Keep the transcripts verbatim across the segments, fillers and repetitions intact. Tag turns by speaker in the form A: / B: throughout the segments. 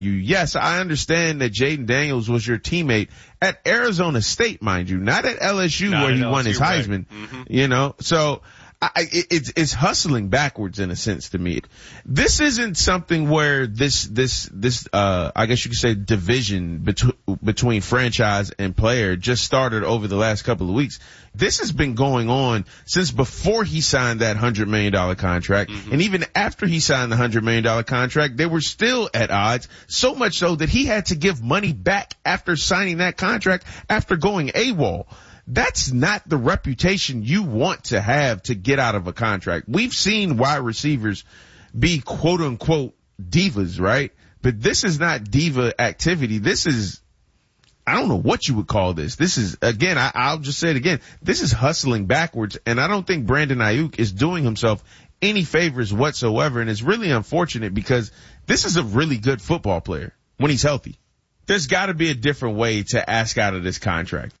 A: You, yes, I understand that Jaden Daniels was your teammate at Arizona State, mind you, not at L S U
B: not
A: where he
B: L S U,
A: won his Heisman,
B: right. mm-hmm.
A: you know, so I, it, it's, it's hustling backwards in a sense to me. This isn't something where this, this, this, uh, I guess you could say division between, between franchise and player just started over the last couple of weeks. This has been going on since before he signed that one hundred million dollars contract. Mm-hmm. And even after he signed the one hundred million dollars contract, they were still at odds, so much so that he had to give money back after signing that contract after going AWOL. That's not the reputation you want to have to get out of a contract. We've seen wide receivers be quote unquote divas, right? But this is not diva activity. This is, I don't know what you would call this. This is, again, I, I'll just say it again. This is hustling backwards, and I don't think Brandon Ayuk is doing himself any favors whatsoever, and it's really unfortunate because this is a really good football player when he's healthy. There's got to be a different way to ask out of this contract.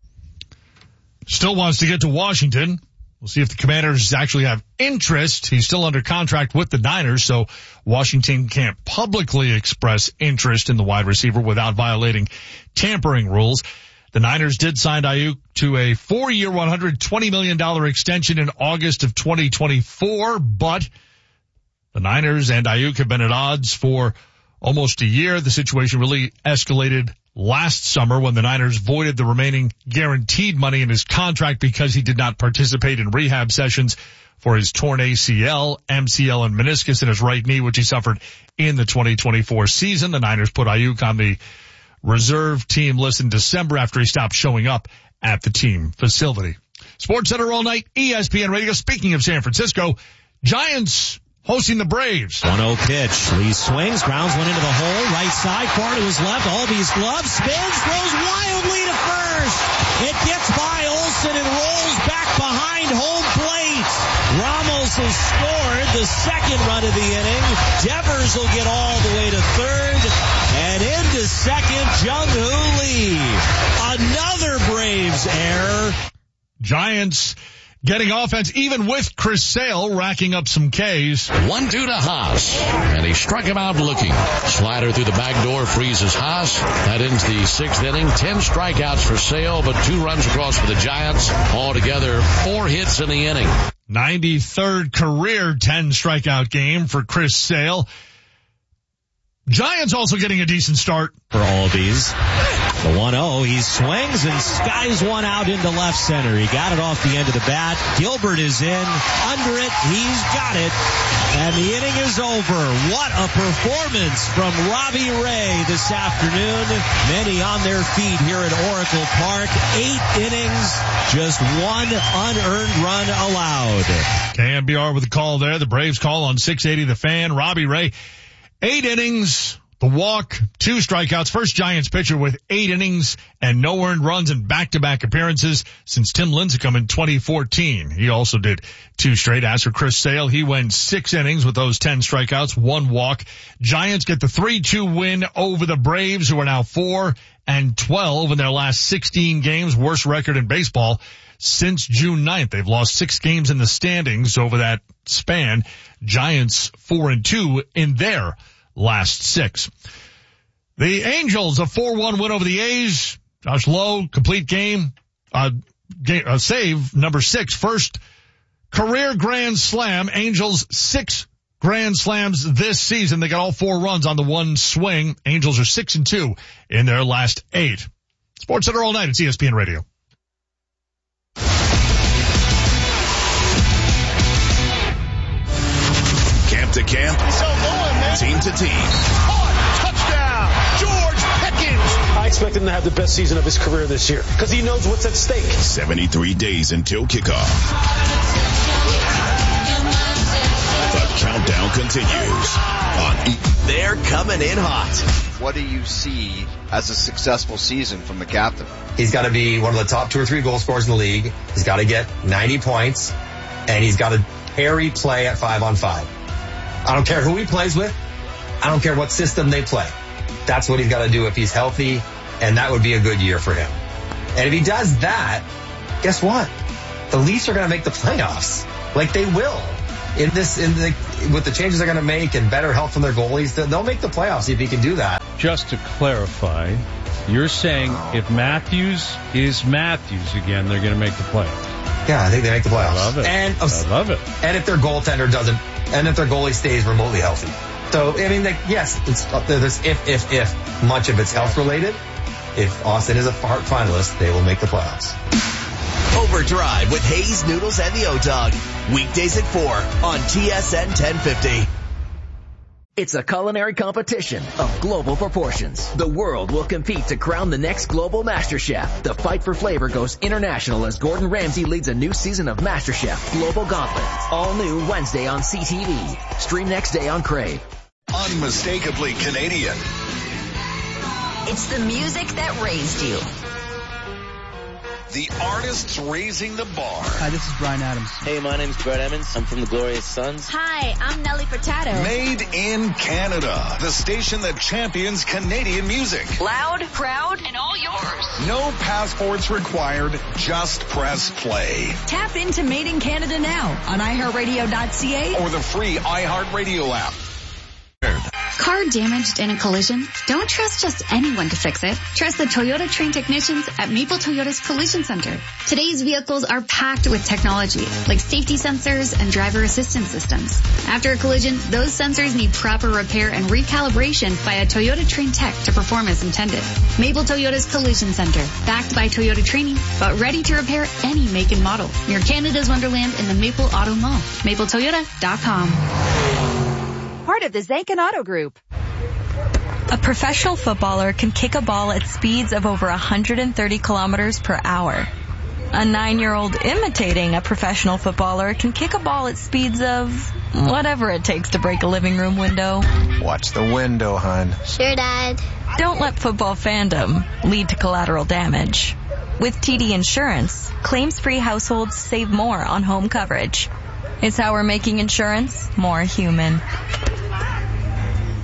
C: Still wants to get to Washington. We'll see if the Commanders actually have interest. He's still under contract with the Niners, so Washington can't publicly express interest in the wide receiver without violating tampering rules. The Niners did sign Ayuk to a four-year, one hundred twenty million dollars extension in August of twenty twenty-four, but the Niners and Ayuk have been at odds for almost a year. The situation really escalated last summer when the Niners voided the remaining guaranteed money in his contract because he did not participate in rehab sessions for his torn A C L, M C L, and meniscus in his right knee, which he suffered in the twenty twenty-four season. The Niners put Ayuk on the reserve team list in December after he stopped showing up at the team facility. Sports Center all night, E S P N Radio. Speaking of San Francisco, Giants hosting the Braves.
D: one oh pitch. Lee swings, grounds one into the hole, right side, far to his left. Albies glove, spins, throws wildly to first. It gets by Olsen and rolls back behind home plate. Ramos has scored the second run of the inning. Devers will get all the way to third. And into second, Jung-Hoo Lee. Another Braves error.
C: Giants getting offense even with Chris Sale racking up some Ks.
E: one two to Haas, and he struck him out looking. Slider through the back door freezes Haas. That ends the sixth inning. Ten strikeouts for Sale, but two runs across for the Giants. Altogether, four hits in the inning.
C: ninety-third career ten strikeout game for Chris Sale. Giants also getting a decent start
D: for Albies. The one oh, he swings and skies one out into left center. He got it off the end of the bat. Gilbert is in. Under it, he's got it. And the inning is over. What a performance from Robbie Ray this afternoon. Many on their feet here at Oracle Park. Eight innings, just one unearned run allowed.
C: K M B R with a call there. The Braves call on six eighty The Fan. Robbie Ray. Eight innings, the walk, two strikeouts. First Giants pitcher with eight innings and no earned runs in back-to-back appearances since Tim Lincecum in twenty fourteen. He also did two straight. As for Chris Sale, he went six innings with those ten strikeouts, one walk. Giants get the three two win over the Braves, who are now four and twelve in their last sixteen games, worst record in baseball since June ninth. They've lost six games in the standings over that span. Giants four and two in their last six. The Angels, a four one win over the A's. Josh Lowe, complete game, uh, game, uh, save number six, first career grand slam. Angels six grand slams this season. They got all four runs on the one swing. Angels are six and two in their last eight. Sports Center all night at E S P N Radio.
F: Camp to camp, team to team.
G: Touchdown, George Pickens. I expect him to have the best season of his career this year because he knows what's at stake.
F: seventy-three days until kickoff. The countdown continues on E-
H: They're coming in hot. What do you see as a successful season from the captain?
I: He's got to be one of the top two or three goal scorers in the league. He's got to get ninety points, and he's got to carry play at five on five. I don't care who he plays with. I don't care what system they play. That's what he's got to do if he's healthy, and that would be a good year for him. And if he does that, guess what? The Leafs are going to make the playoffs. Like they will. In this, in the, with the changes they're going to make and better help from their goalies, they'll make the playoffs if he can do that.
B: Just to clarify, you're saying if Matthews is Matthews again, they're going to make the playoffs.
I: Yeah, I think they make the playoffs.
B: I love it.
I: And,
B: I love it.
I: And if their goaltender doesn't, and if their goalie stays remotely healthy. So, I mean, like, yes, it's, there's if, if, if, much of it's health related. If Austin is a finalist, they will make the playoffs.
J: Overdrive with Hayes, Noodles, and the O-Dog. Weekdays at four on T S N ten fifty. It's a culinary competition of global proportions. The world will compete to crown the next global MasterChef. The fight for flavor goes international as Gordon Ramsay leads a new season of MasterChef Global Gauntlet. All new Wednesday on C T V. Stream next day on Crave.
F: Unmistakably Canadian.
K: It's the music that raised you.
F: The artists raising the bar.
L: Hi, this is Bryan Adams.
M: Hey, my name's Brett Emmons. I'm from the Glorious Sons.
K: Hi, I'm Nelly Furtado.
F: Made in Canada. The station that champions Canadian music.
K: Loud, proud, and all yours.
F: No passports required. Just press play.
N: Tap into Made in Canada now on i heart radio dot c a
F: or the free iHeartRadio app.
O: Car damaged in a collision? Don't trust just anyone to fix it. Trust the Toyota trained technicians at Maple Toyota's Collision Center. Today's vehicles are packed with technology, like safety sensors and driver assistance systems. After a collision, those sensors need proper repair and recalibration by a Toyota trained tech to perform as intended. Maple Toyota's Collision Center, backed by Toyota training, but ready to repair any make and model. Near Canada's Wonderland in the Maple Auto Mall. maple toyota dot com.
P: Part of the Zankin Auto Group.
Q: A professional footballer can kick a ball at speeds of over one hundred thirty kilometers per hour. A nine-year-old imitating a professional footballer can kick a ball at speeds of whatever it takes to break a living room window.
R: Watch the window, hon.
S: Sure, Dad.
Q: Don't let football fandom lead to collateral damage. With T D Insurance, claims-free households save more on home coverage. It's how we're making insurance more human.